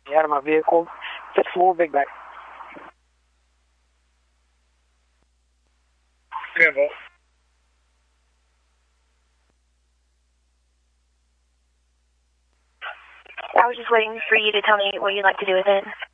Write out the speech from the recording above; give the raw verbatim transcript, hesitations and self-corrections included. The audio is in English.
Out of my vehicle. Six four, big back. Yeah, boss. I was just waiting for you to tell me what you'd like to do with it.